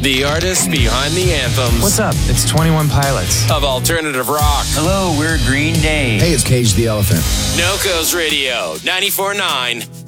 The artists behind the anthems. What's up? It's 21 Pilots. Of alternative rock. Hello, we're Green Day. Hey, it's Cage the Elephant. Nocos Radio, 94.9